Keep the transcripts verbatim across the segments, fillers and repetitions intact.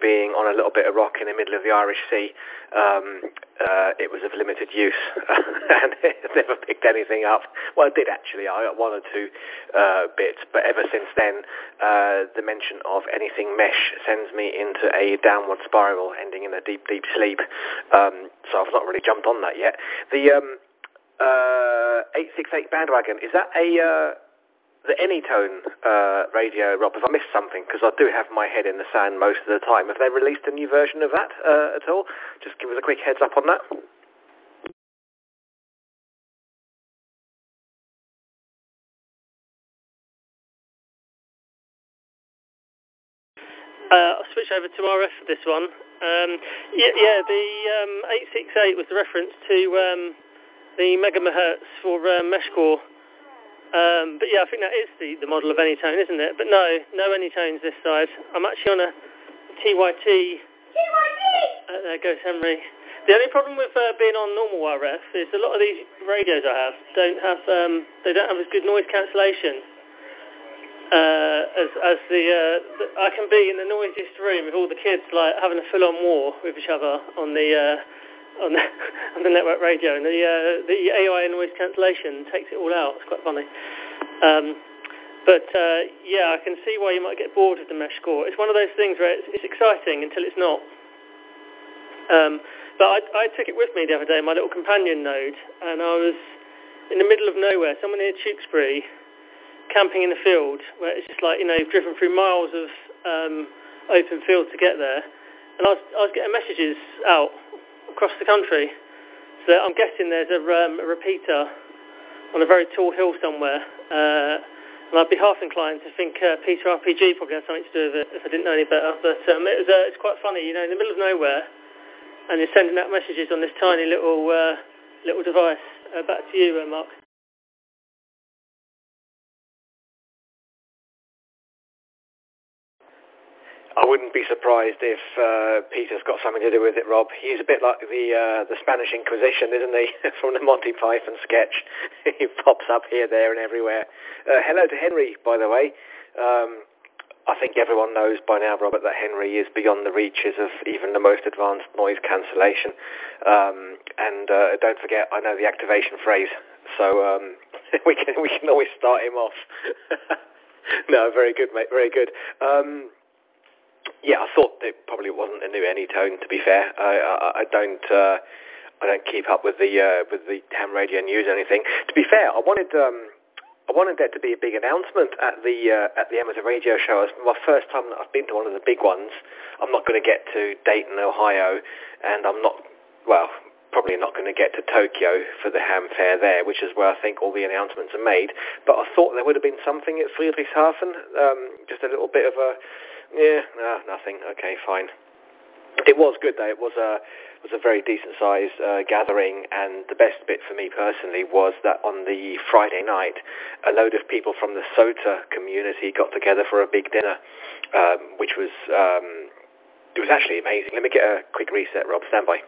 being on a little bit of rock in the middle of the Irish Sea, um, uh, it was of limited use, and it never picked anything up. Well, it did actually. I got one or two uh, bits, but ever since then, uh, the mention of anything mesh sends me into a downward spiral, ending in a deep, deep sleep. Um, so I've not really jumped on that yet. The um, uh, eight six eight bandwagon, is that a... Uh, The Anytone uh, radio, Rob, have I missed something? Because I do have my head in the sand most of the time. Have they released a new version of that uh, at all? Just give us a quick heads up on that. Uh, I'll switch over to R F for this one. Um, yeah, yeah, the um, eight six eight was the reference to um, the megahertz for uh, Meshcore. Um, but yeah, I think that is the, the model of Anytone, isn't it? But no, no Anytones this side. I'm actually on a T Y T. T Y T! Uh, there goes Henry. The only problem with uh, being on normal R F is a lot of these radios I have don't have um, they don't have as good noise cancellation uh, as as the, uh, the I can be in the noisiest room with all the kids like having a full-on war with each other on the. Uh, On the, on the network radio, and the uh, the A I noise cancellation takes it all out. It's quite funny. Um, but uh, yeah, I can see why you might get bored with the mesh score. It's one of those things where it's, it's exciting until it's not. Um, but I, I took it with me the other day, my little companion node, and I was in the middle of nowhere, somewhere near Tewkesbury, camping in the field, where it's just like, you know, you've driven through miles of um, open field to get there, and I was, I was getting messages out across the country. So I'm guessing there's a, um, a repeater on a very tall hill somewhere. Uh, and I'd be half inclined to think uh, Peter R P G probably had something to do with it if I didn't know any better. But um, it was, uh, it's quite funny, you know, in the middle of nowhere, and you're sending out messages on this tiny little uh, little device. Uh, back to you, uh, Mark. I wouldn't be surprised if uh, Peter's got something to do with it, Rob. He's a bit like the uh, the Spanish Inquisition, isn't he, from the Monty Python sketch? He pops up here, there and everywhere. Uh, hello to Henry, by the way. Um, I think everyone knows by now, Robert, that Henry is beyond the reaches of even the most advanced noise cancellation. Um, and uh, don't forget, I know the activation phrase, so um, we can we can always start him off. No, very good, mate, very good. Um, Yeah, I thought it probably wasn't a new Anytone. To be fair, I, I, I don't, uh, I don't keep up with the uh, with the ham radio news or anything. To be fair, I wanted, um, I wanted there to be a big announcement at the uh, at the amateur radio show. It's my first time that I've been to one of the big ones. I'm not going to get to Dayton, Ohio, and I'm not, well, probably not going to get to Tokyo for the ham fair there, which is where I think all the announcements are made. But I thought there would have been something at Friedrichshafen, um, just a little bit of a. Yeah, no, nothing. Okay, fine. It was good though. It was a was a very decent sized uh, gathering, and the best bit for me personally was that on the Friday night, a load of people from the SOTA community got together for a big dinner, um, which was um, it was actually amazing. Let me get a quick reset, Rob. Stand by.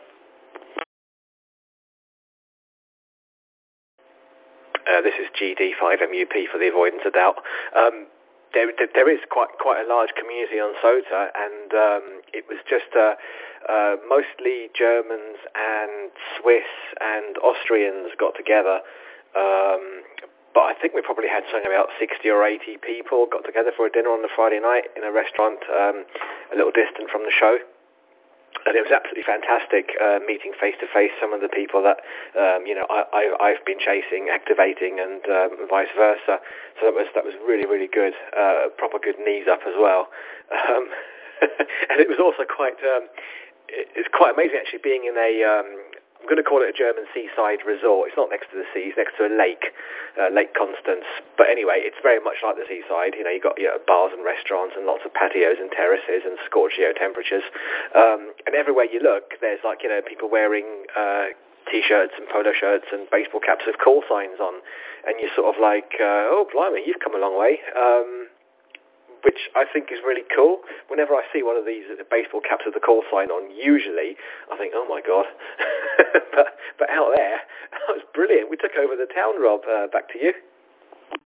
Uh, this is G D five M U P for the avoidance of doubt. Um, There, there is quite quite a large community on SOTA, and um, it was just uh, uh, mostly Germans and Swiss and Austrians got together. Um, but I think we probably had something about sixty or eighty people got together for a dinner on the Friday night in a restaurant um, a little distant from the show. And it was absolutely fantastic uh, meeting face-to-face some of the people that, um, you know, I, I, I've been chasing, activating, and um, vice versa. So that was that was really, really good. Uh, proper good knees up as well. Um, and it was also quite, um, it's quite amazing actually being in a, um, I'm going to call it a German seaside resort. It's not next to the sea, it's next to a lake, uh, Lake Constance. But anyway, it's very much like the seaside. You know, you've got you know, bars and restaurants and lots of patios and terraces and scorchio temperatures. Um, and everywhere you look, there's like, you know, people wearing uh, T-shirts and polo shirts and baseball caps with call signs on. And you're sort of like, uh, oh, blimey, you've come a long way. Um, which I think is really cool. Whenever I see one of these baseball caps with the call sign on, usually I think, oh my God. but, but out there, that was brilliant. We took over the town, Rob. Uh, back to you.